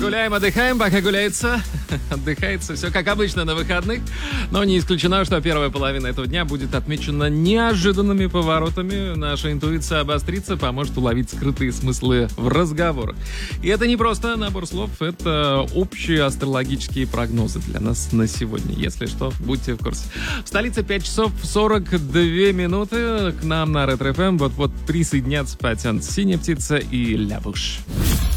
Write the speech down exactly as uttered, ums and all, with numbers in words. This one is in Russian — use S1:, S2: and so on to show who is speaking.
S1: Гуляем, отдыхаем, пока гуляется, отдыхается. Все как обычно на выходных. Но не исключено, что первая половина этого дня будет отмечена неожиданными поворотами. Наша интуиция обострится, поможет уловить скрытые смыслы в разговорах. И это не просто набор слов, это общие астрологические прогнозы для нас на сегодня. Если что, будьте в курсе. В столице пять часов сорок две минуты. К нам на Ретро эф эм вот-вот присоединятся Потянут Синяя птица и Ляпуш.